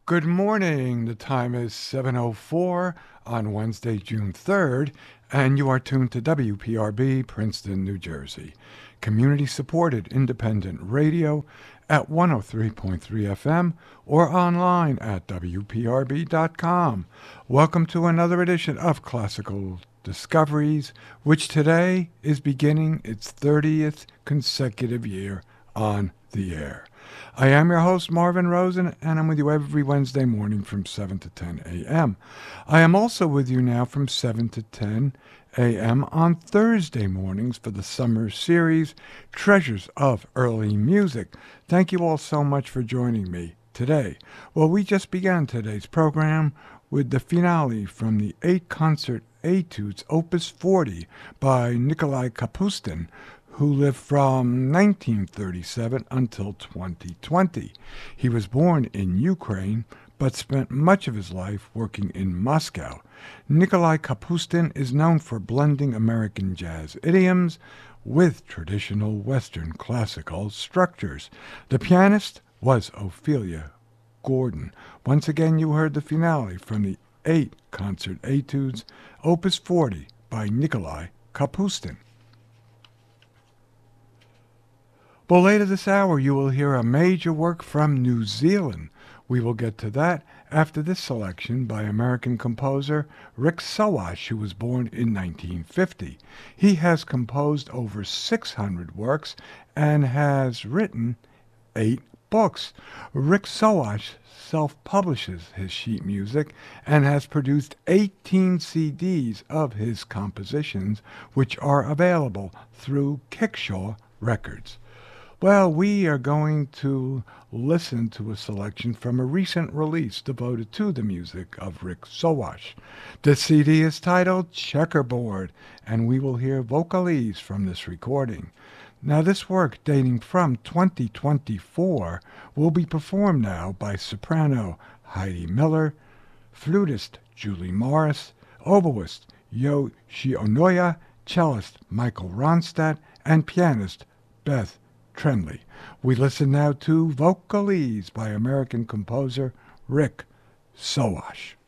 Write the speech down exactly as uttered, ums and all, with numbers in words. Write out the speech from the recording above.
Good morning. The time is seven oh four on Wednesday, June third, and you are tuned to W P R B, Princeton, New Jersey. Community-supported independent radio at one oh three point three F M or online at W P R B dot com. Welcome to another edition of Classical Discoveries, which today is beginning its thirtieth consecutive year on the air. I am your host, Marvin Rosen, and I'm with you every Wednesday morning from seven to ten a.m. I am also with you now from seven to ten a.m. on Thursday mornings for the summer series, Treasures of Early Music. Thank you all so much for joining me today. Well, we just began today's program with the finale from the eight-concert Etudes, Opus forty by Nikolai Kapustin, who lived from nineteen thirty-seven until twenty twenty. He was born in Ukraine, but spent much of his life working in Moscow. Nikolai Kapustin is known for blending American jazz idioms with traditional Western classical structures. The pianist was Ophelia Gordon. Once again, you heard the finale from the eight-concert Etudes, Opus forty by Nikolai Kapustin. Well, later this hour, you will hear a major work from New Zealand. We will get to that after this selection by American composer Rick Sowash, who was born in nineteen fifty. He has composed over six hundred works and has written eight books. Rick Sowash self-publishes his sheet music and has produced eighteen C Ds of his compositions, which are available through Kickshaw Records. Well, we are going to listen to a selection from a recent release devoted to the music of Rick Sowash. The C D is titled Checkerboard, and we will hear vocalese from this recording. Now, this work, dating from twenty twenty-four, will be performed now by soprano Heidi Miller, flutist Julie Morris, oboist Yo Shionoya, cellist Michael Ronstadt, and pianist Beth Trenley. We listen now to Vocalese by American composer Rick Sowash.